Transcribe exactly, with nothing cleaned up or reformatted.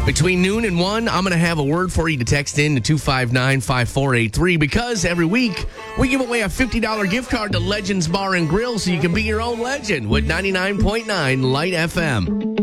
Between noon and one, I'm going to have a word for you to text in to two five nine, five four eight three because every week we give away a fifty dollars gift card to Legends Bar and Grill so you can be your own legend with ninety-nine point nine Light F M.